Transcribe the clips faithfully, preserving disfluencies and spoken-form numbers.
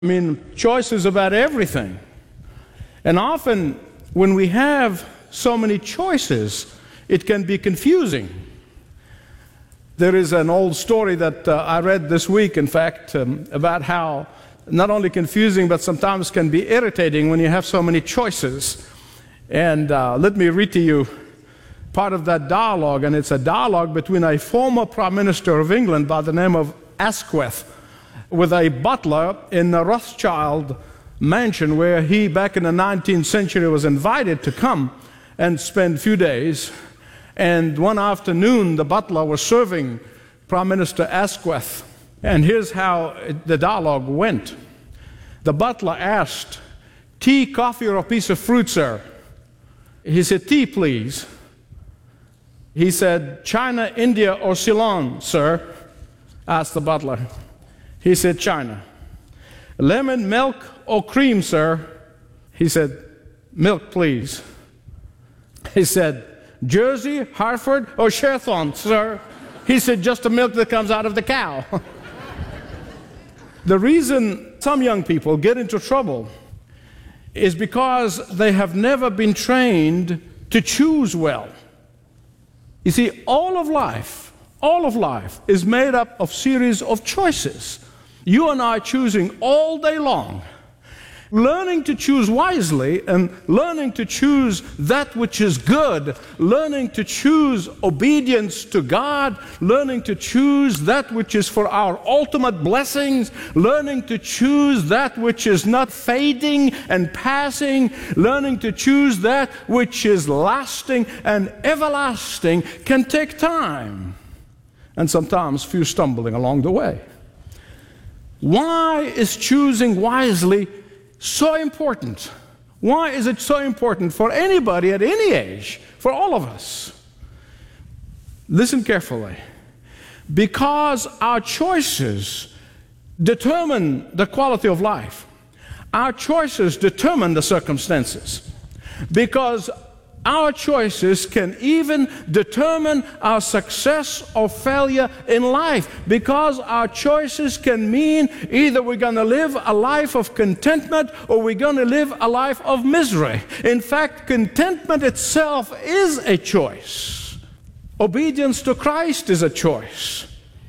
I mean, choices about everything. And often when we have so many choices, it can be confusing. There is an old story that uh, I read this week, in fact, um, about how not only confusing, but sometimes can be irritating when you have so many choices. And uh, let me read to you part of that dialogue, and it's a dialogue between a former Prime Minister of England by the name of Asquith with a butler in the Rothschild mansion, where he, back in the nineteenth century, was invited to come and spend a few days. And one afternoon, the butler was serving Prime Minister Asquith. And here's how it, the dialogue went. The butler asked, "Tea, coffee, or a piece of fruit, sir?" He said, "Tea, please." He said, "China, India, or Ceylon, sir?" asked the butler. He said, "China." "Lemon, milk, or cream, sir?" He said, "Milk, please." He said, "Jersey, Hartford, or Sherthon, sir?" He said, "Just the milk that comes out of the cow." The reason some young people get into trouble is because they have never been trained to choose well. You see, all of life, all of life is made up of series of choices. You and I choosing all day long. Learning to choose wisely and learning to choose that which is good, learning to choose obedience to God, learning to choose that which is for our ultimate blessings, learning to choose that which is not fading and passing, learning to choose that which is lasting and everlasting can take time, and sometimes few stumbling along the way. Why is choosing wisely so important? Why is it so important for anybody at any age, for all of us? Listen carefully. Because our choices determine the quality of life. Our choices determine the circumstances. Because our choices can even determine our success or failure in life, because our choices can mean either we're going to live a life of contentment or we're going to live a life of misery. In fact, contentment itself is a choice. Obedience to Christ is a choice.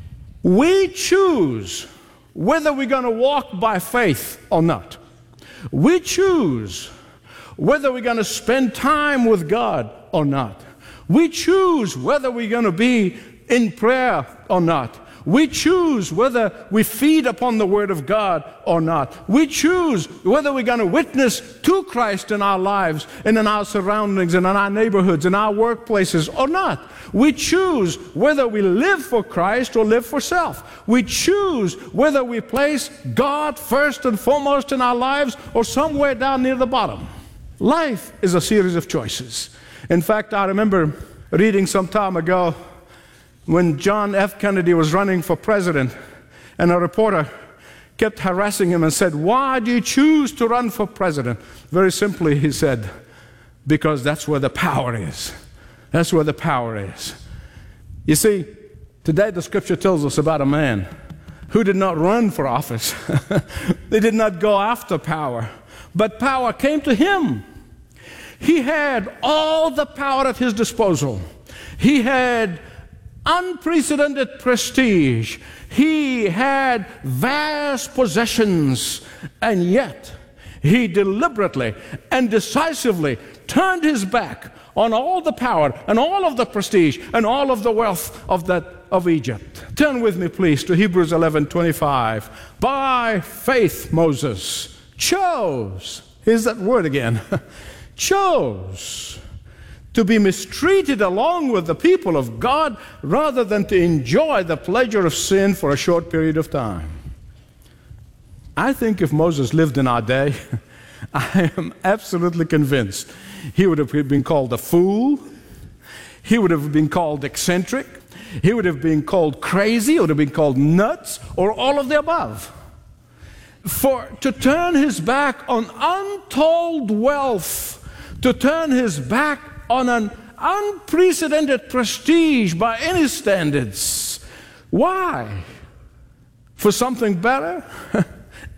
We choose whether we're going to walk by faith or not. We choose whether we're going to spend time with God or not. We choose whether we're going to be in prayer or not. We choose whether we feed upon the Word of God or not. We choose whether we're going to witness to Christ in our lives and in our surroundings and in our neighborhoods and our workplaces or not. We choose whether we live for Christ or live for self. We choose whether we place God first and foremost in our lives or somewhere down near the bottom. Life is a series of choices. In fact, I remember reading some time ago when John F. Kennedy was running for president, and a reporter kept harassing him and said, "Why do you choose to run for president?" Very simply, he said, "Because that's where the power is. That's where the power is." You see, today the scripture tells us about a man who did not run for office. They did not go after power, but power came to him. He had all the power at his disposal. He had unprecedented prestige. He had vast possessions. And yet, he deliberately and decisively turned his back on all the power and all of the prestige and all of the wealth of that of Egypt. Turn with me, please, to Hebrews eleven twenty-five. By faith, Moses chose. Here's that word again. Chose to be mistreated along with the people of God rather than to enjoy the pleasure of sin for a short period of time. I think if Moses lived in our day, I am absolutely convinced he would have been called a fool. He would have been called eccentric. He would have been called crazy. He would have been called nuts, or all of the above. For to turn his back on untold wealth, to turn his back on an unprecedented prestige by any standards. Why? For something better?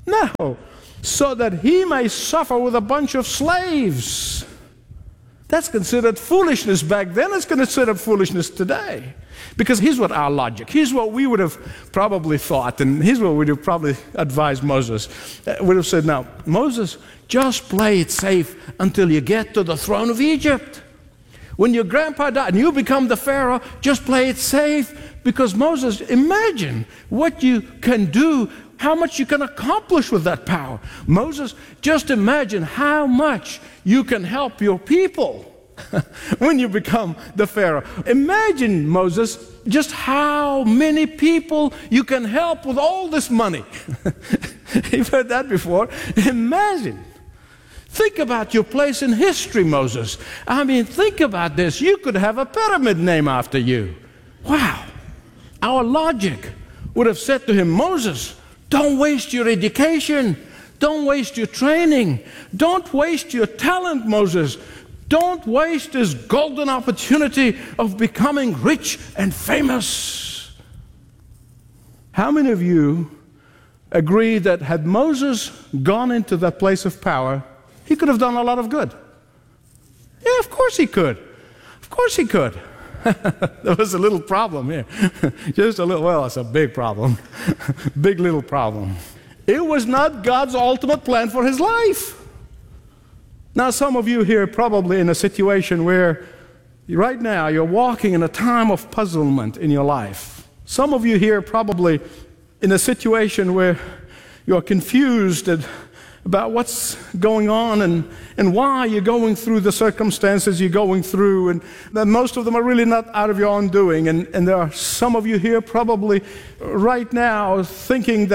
No, so that he may suffer with a bunch of slaves. That's considered foolishness back then. It's considered foolishness today. Because here's what our logic, here's what we would have probably thought, and here's what we would have probably advised Moses. Uh, would have said, now, Moses, just play it safe until you get to the throne of Egypt. When your grandpa died and you become the Pharaoh, just play it safe. Because Moses, imagine what you can do, how much you can accomplish with that power. Moses, just imagine how much you can help your people when you become the Pharaoh. Imagine, Moses, just how many people you can help with all this money. You've heard that before. Imagine. Think about your place in history, Moses. I mean, think about this. You could have a pyramid named after you. Wow. Our logic would have said to him, Moses, don't waste your education. Don't waste your training. Don't waste your talent, Moses. Don't waste this golden opportunity of becoming rich and famous. How many of you agree that had Moses gone into that place of power, he could have done a lot of good? Yeah, of course he could. Of course he could. There was a little problem here. Just a little, well, it's a big problem. Big little problem. It was not God's ultimate plan for his life. Now, some of you here are probably in a situation where right now you're walking in a time of puzzlement in your life. Some of you here are probably in a situation where you're confused about what's going on and, and why you're going through the circumstances you're going through, and that most of them are really not out of your own doing. And, and there are some of you here probably right now thinking that